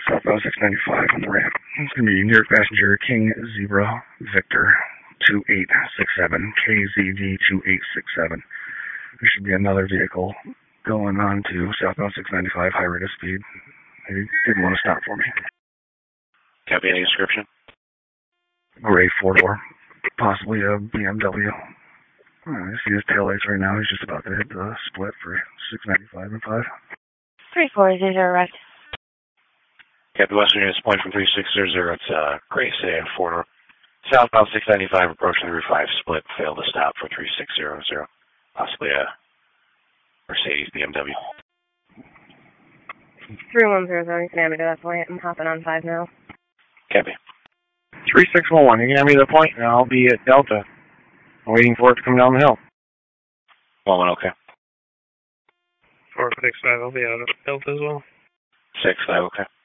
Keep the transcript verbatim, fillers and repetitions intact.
southbound six ninety-five on the ramp. It's going to be New York passenger King Zebra Victor two eight six seven, K Z V two eight six seven. There should be another vehicle going on to southbound six ninety-five, high rate of speed. He didn't want to stop for me. Copy, any description? Gray four-door, possibly a B M W. Oh, I see his taillights right now. He's just about to hit the split for six ninety-five and five. three four zero, right. Captain Western Units point from three six zero zero. It's uh, Gray Sedan four-door. Southbound six ninety-five approaching the Route five split. Failed to stop for three six zero zero. Possibly a Mercedes B M W. three one zero zero, you can have me to that point. I'm hopping on five now. Copy. three six one one, you can have me to the point, and I'll be at Delta. I'm waiting for it to come down the hill. one one, okay. four six five, I'll be out of Delta as well. six five, okay.